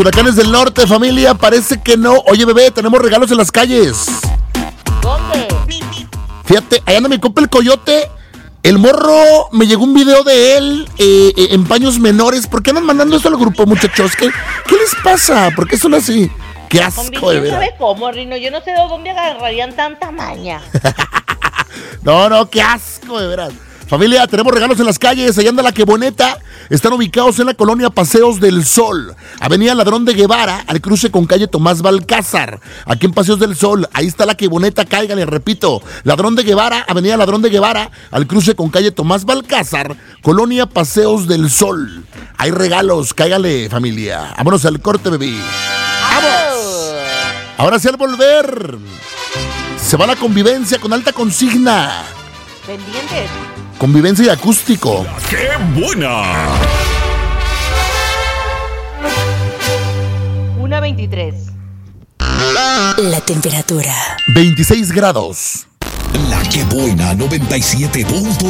Huracanes del norte, familia, parece que no. Oye, bebé, tenemos regalos en las calles. ¿Dónde? Fíjate, allá anda mi compa el Coyote. El morro, me llegó un video de él en paños menores. ¿Por qué andan mandando esto al grupo, muchachos? ¿Qué les pasa? ¿Por qué son así? Qué asco, de verdad. ¿Sabe cómo, Rino? Yo no sé de dónde agarrarían tanta maña. No, qué asco, de veras. Familia, tenemos regalos en las calles, allá anda la Queboneta. Están ubicados en la colonia Paseos del Sol, avenida Ladrón de Guevara, al cruce con calle Tomás Balcázar. Aquí en Paseos del Sol, ahí está la Queboneta, cáigale, repito. Ladrón de Guevara, avenida Ladrón de Guevara, al cruce con calle Tomás Balcázar, colonia Paseos del Sol. Hay regalos, cáigale, familia. Vámonos al corte, bebé. ¡Vamos! Ahora sí, al volver, se va la convivencia con alta consigna. Pendientes. Convivencia y acústico. ¡Qué buena! 1:23. La temperatura. 26 grados. La que buena 97.1.